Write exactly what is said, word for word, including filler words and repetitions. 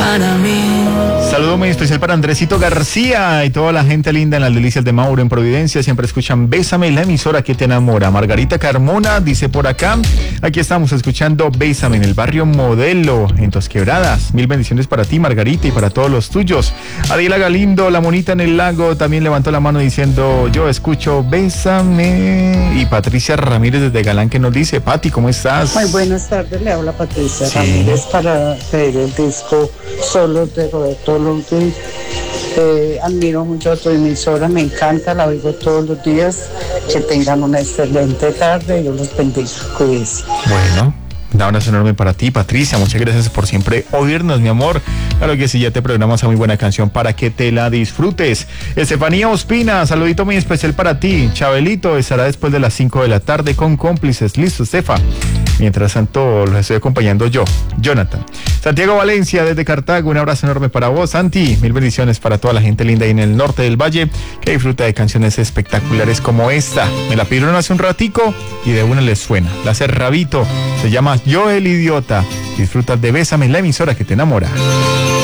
para mí. Saludo muy especial para Andresito García y toda la gente linda en las delicias de Mauro en Providencia. Siempre escuchan Bésame, la emisora que te enamora. Margarita Carmona dice por acá, aquí estamos escuchando Bésame en el barrio Modelo, en Tosquebradas. Mil bendiciones para ti, Margarita, y para todos los tuyos. Adiela Galindo, la monita en el lago, también levantó la mano diciendo, yo escucho Bésame. Y Patricia Ramírez desde Galán, que nos dice, Pati, ¿cómo estás? Muy buenas tardes, le habla Patricia Sí. Ramírez para pedir el disco Solos de Roberto Luti. Eh, admiro mucho a tu emisora, me encanta, la oigo todos los días. Que tengan una excelente tarde, Dios los bendiga, cuídense. Bueno, un abrazo enorme para ti, Patricia, muchas gracias por siempre oírnos, mi amor. Claro que sí, ya te programas a muy buena canción para que te la disfrutes. Estefanía Ospina, saludito muy especial para ti. Chabelito estará después de las cinco de la tarde con Cómplices. Listo, Estefa. Mientras tanto, los estoy acompañando yo, Jonathan. Santiago Valencia, desde Cartago, un abrazo enorme para vos, Santi. Mil bendiciones para toda la gente linda ahí en el norte del valle, que disfruta de canciones espectaculares como esta. Me la pidieron hace un ratico y de una les suena. La hace Rabito, se llama Yo el Idiota. Disfrutas de Bésame, la emisora que te enamora.